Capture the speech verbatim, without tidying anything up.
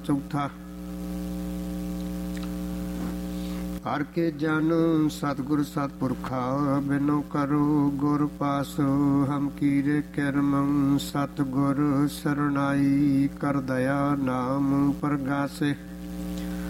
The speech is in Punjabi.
ਚੌਥਾ। ਹਰ ਕੇ ਜਨ ਸਤਿਗੁਰ ਸਤਿਪੁਰਖਾ, ਬਿਨੋ ਕਰੋ ਗੁਰ ਪਾਸ। ਹਮ ਕੀਰੇ ਕਿਰਮ ਸਤਿਗੁਰ ਸਰਨਾਈ, ਕਰ ਦਇਆ ਨਾਮ ਪ੍ਰਗਾਸੇ।